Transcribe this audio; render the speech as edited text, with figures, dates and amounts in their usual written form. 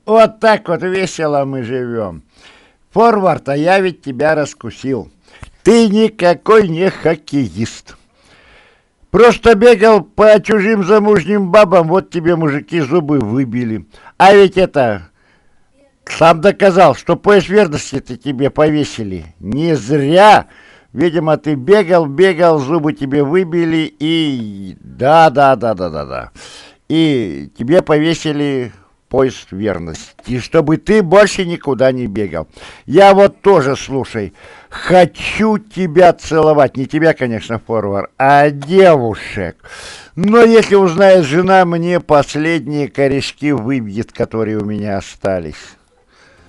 Вот так вот весело мы живем. Форвард, а я ведь тебя раскусил. Ты никакой не хоккеист. Просто бегал по чужим замужним бабам, вот тебе мужики зубы выбили. А ведь это, сам доказал, что пояс верности-то тебе повесили. Не зря. Видимо, ты бегал, зубы тебе выбили и... Да. И тебе повесили пояс верности, чтобы ты больше никуда не бегал. Я вот тоже, слушай, хочу тебя целовать. Не тебя, конечно, форвард, а девушек. Но если узнает жена, мне последние корешки выбьет, которые у меня остались.